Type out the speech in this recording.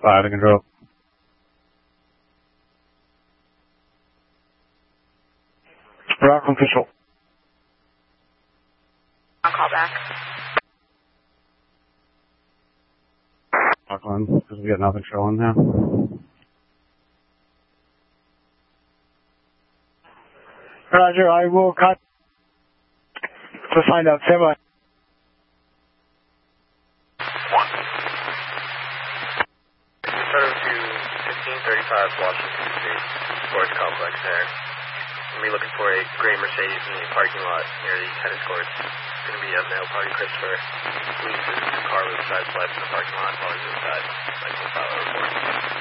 5 to control. Rock official. I'll call back. Auckland, because we got nothing showing now. Roger, I will cut to find out. Stand by. 1535 Washington Street, sports complex there. I'm going to be looking for a gray Mercedes in the parking lot near the tennis courts. It's going to be a male party. Christopher leaves his car with the side left in the parking lot while he's inside. I can file a report.